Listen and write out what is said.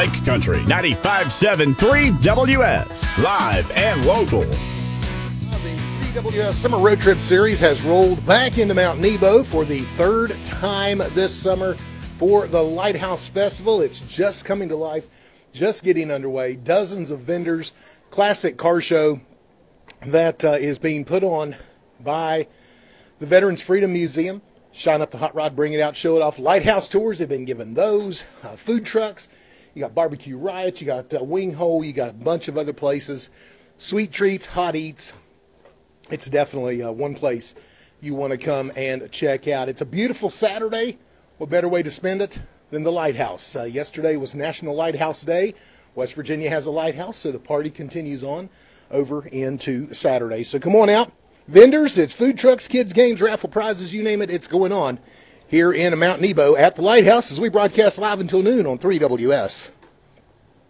Lake Country 95.7 3WS, live and local. The 3WS Summer Road Trip Series has rolled back into Mount Nebo for the third time this summer for the Lighthouse Festival. It's just coming to life, just getting underway. Dozens of vendors, classic car show that is being put on by the Veterans Freedom Museum. Shine up the hot rod, bring it out, show it off. Lighthouse tours have been given those. Food trucks. You got Barbecue Riot. You got Wing Hole. You got a bunch of other places. Sweet treats, hot eats. It's definitely one place you want to come and check out. It's a beautiful Saturday. What better way to spend it than the Lighthouse? Yesterday was National Lighthouse Day. West Virginia has a lighthouse, so the party continues on over into Saturday. So come on out. Vendors, it's food trucks, kids, games, raffle prizes, you name it, it's going on here in Mount Nebo at the Lighthouse as we broadcast live until noon on 3WS.